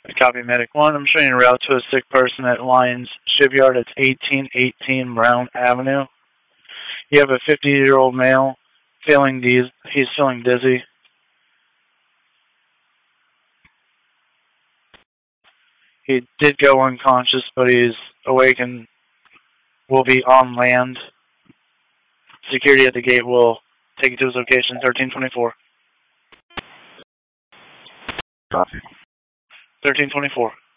Copy, Medic 1. I'm showing a route to a sick person at Lions Shipyard. It's 1818 Brown Avenue. You have a 50-year-old male he's feeling dizzy. He did go unconscious, but he's awake and will be on land. Security at the gate will take you to his location, 1324. Copy. 1324.